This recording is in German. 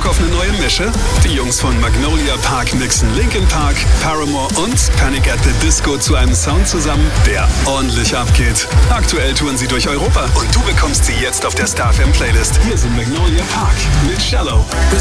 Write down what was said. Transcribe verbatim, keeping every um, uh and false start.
auf eine neue Mische? Die Jungs von Magnolia Park mixen Linkin Park, Paramore und Panic at the Disco zu einem Sound zusammen, der ordentlich abgeht. Aktuell touren sie durch Europa und du bekommst sie jetzt auf der Star F M Playlist. Hier sind Magnolia Park mit Shallow.